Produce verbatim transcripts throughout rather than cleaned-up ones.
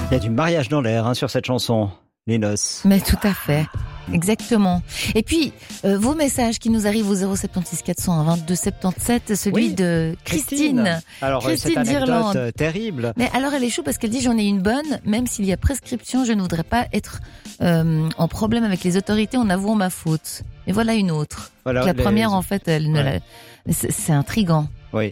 Il y a du mariage dans l'air hein, sur cette chanson, les noces. Mais tout à fait, exactement. Et puis, euh, vos messages qui nous arrivent au zéro sept six quatre cent vingt-deux soixante-dix-sept, celui oui. de Christine. Christine. Alors, Christine cette anecdote d'Irlande. terrible. Mais alors, elle est chou parce qu'elle dit, j'en ai une bonne, même s'il y a prescription, je ne voudrais pas être euh, en problème avec les autorités en avouant ma faute. Et voilà une autre. Voilà, la les... première, en fait, elle ne ouais. la... c'est, c'est intriguant. Oui.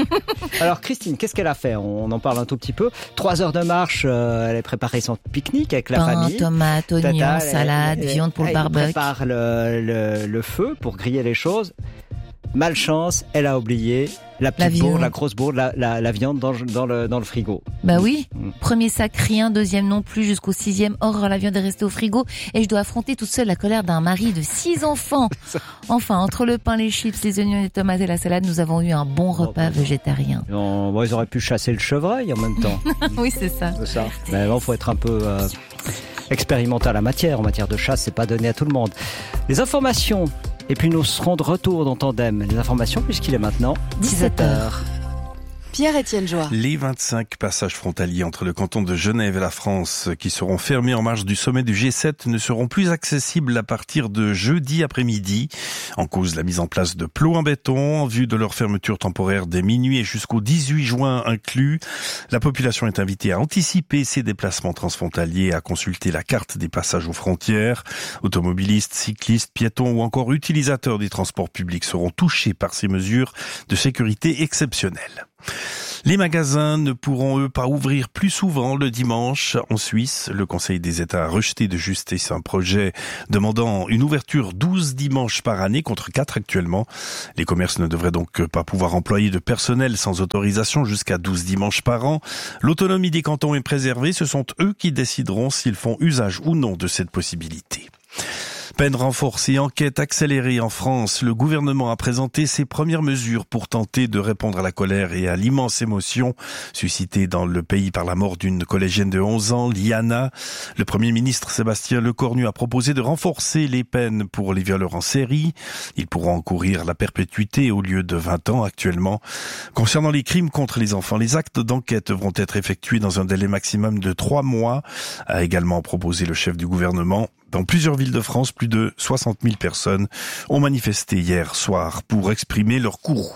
Alors Christine, qu'est-ce qu'elle a fait ? On en parle un tout petit peu. Trois heures de marche, euh, elle a préparé son pique-nique avec la Pain, famille. Tomates, oignons, Tata, salade, elle, viande pour elle, le barbecue. Elle prépare le, le, le feu pour griller les choses. Malchance, elle a oublié la petite la bourde, la grosse bourde, la, la, la viande dans, dans, le, dans le frigo. Bah oui. Mmh. Premier sac, rien. Deuxième non plus, jusqu'au sixième. Or, la viande est restée au frigo et je dois affronter toute seule la colère d'un mari de six enfants. Enfin, entre le pain, les chips, les oignons, les tomates et la salade, nous avons eu un bon repas oh, bah, végétarien. Non, bon, ils auraient pu chasser le chevreuil en même temps. Oui, c'est ça. C'est ça. Mais bon, faut être un peu euh, expérimental en matière. En matière de chasse, c'est pas donné à tout le monde. Les informations. Et puis nous serons de retour dans Tandem. Les informations puisqu'il est maintenant dix-sept heures. Pierre-Étienne Joie. Les vingt-cinq passages frontaliers entre le canton de Genève et la France qui seront fermés en marge du sommet du G sept ne seront plus accessibles à partir de jeudi après-midi. En cause, la mise en place de plots en béton en vue de leur fermeture temporaire dès minuit et jusqu'au dix-huit juin inclus. La population est invitée à anticiper ses déplacements transfrontaliers, à consulter la carte des passages aux frontières. Automobilistes, cyclistes, piétons ou encore utilisateurs des transports publics seront touchés par ces mesures de sécurité exceptionnelles. Les magasins ne pourront eux pas ouvrir plus souvent le dimanche. En Suisse, le Conseil des États a rejeté de justesse un projet demandant une ouverture douze dimanches par année contre quatre actuellement. Les commerces ne devraient donc pas pouvoir employer de personnel sans autorisation jusqu'à douze dimanches par an. L'autonomie des cantons est préservée. Ce sont eux qui décideront s'ils font usage ou non de cette possibilité. Peine renforcée, enquête accélérée en France. Le gouvernement a présenté ses premières mesures pour tenter de répondre à la colère et à l'immense émotion suscitée dans le pays par la mort d'une collégienne de onze ans, Liana. Le Premier ministre Sébastien Lecornu a proposé de renforcer les peines pour les violeurs en série. Ils pourront encourir la perpétuité au lieu de vingt ans actuellement. Concernant les crimes contre les enfants, les actes d'enquête devront être effectués dans un délai maximum de trois mois, a également proposé le chef du gouvernement. Dans plusieurs villes de France, plus de soixante mille personnes ont manifesté hier soir pour exprimer leur courroux.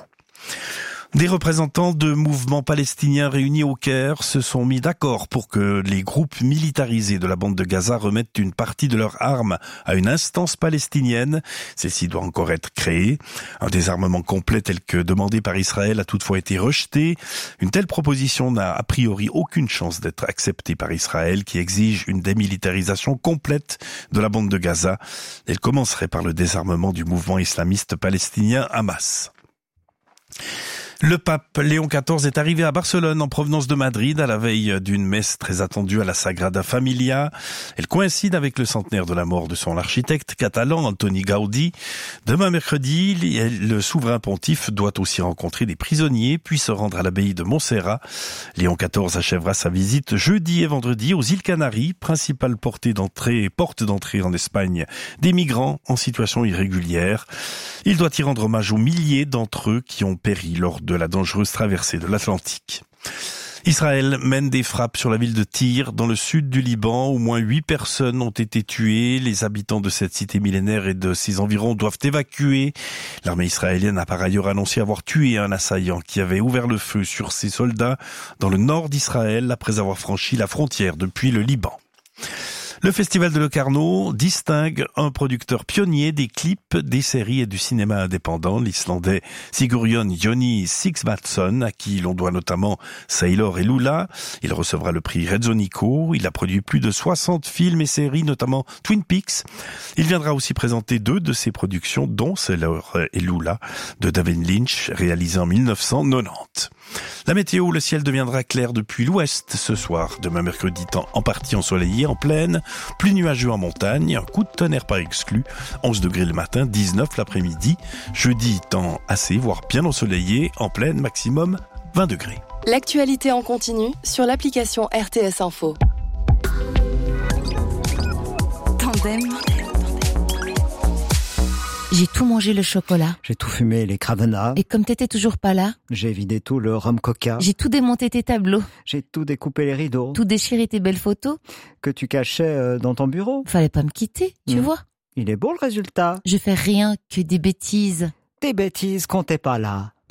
Des représentants de mouvements palestiniens réunis au Caire se sont mis d'accord pour que les groupes militarisés de la bande de Gaza remettent une partie de leurs armes à une instance palestinienne. Celle-ci doit encore être créée. Un désarmement complet tel que demandé par Israël a toutefois été rejeté. Une telle proposition n'a a priori aucune chance d'être acceptée par Israël qui exige une démilitarisation complète de la bande de Gaza. Elle commencerait par le désarmement du mouvement islamiste palestinien Hamas. Le pape Léon quatorze est arrivé à Barcelone en provenance de Madrid à la veille d'une messe très attendue à la Sagrada Familia. Elle coïncide avec le centenaire de la mort de son architecte catalan Antoni Gaudí. Demain mercredi, le souverain pontife doit aussi rencontrer des prisonniers puis se rendre à l'abbaye de Montserrat. Léon quatorze achèvera sa visite jeudi et vendredi aux îles Canaries, principale porte d'entrée, porte d'entrée en Espagne des migrants en situation irrégulière. Il doit y rendre hommage aux milliers d'entre eux qui ont péri lors de de la dangereuse traversée de l'Atlantique. Israël mène des frappes sur la ville de Tyr, dans le sud du Liban. Au moins huit personnes ont été tuées. Les habitants de cette cité millénaire et de ses environs doivent évacuer. L'armée israélienne a par ailleurs annoncé avoir tué un assaillant qui avait ouvert le feu sur ses soldats dans le nord d'Israël après avoir franchi la frontière depuis le Liban. Le Festival de Locarno distingue un producteur pionnier des clips, des séries et du cinéma indépendant, l'Islandais Sigurjón Jóni Sigvatsson, à qui l'on doit notamment Sailor et Lula. Il recevra le prix Rezzonico. Il a produit plus de soixante films et séries, notamment Twin Peaks. Il viendra aussi présenter deux de ses productions, dont Sailor et Lula, de David Lynch, réalisé en mille neuf cent quatre-vingt-dix. La météo, le ciel deviendra clair depuis l'ouest ce soir. Demain mercredi, temps en partie ensoleillé en plaine, plus nuageux en montagne, un coup de tonnerre pas exclu, onze degrés le matin, dix-neuf l'après-midi. Jeudi, temps assez, voire bien ensoleillé, en plaine, maximum vingt degrés. L'actualité en continu sur l'application R T S Info. Tandem. J'ai tout mangé le chocolat. J'ai tout fumé les cravenats. Et comme t'étais toujours pas là, J'ai vidé tout le rhum coca. j'ai tout démonté tes tableaux, J'ai tout découpé les rideaux tout déchiré tes belles photos. que tu cachais euh, dans ton bureau. Fallait pas me quitter, tu Mm. vois. Il est beau le résultat. Je fais rien que des bêtises. Tes bêtises quand t'es pas là.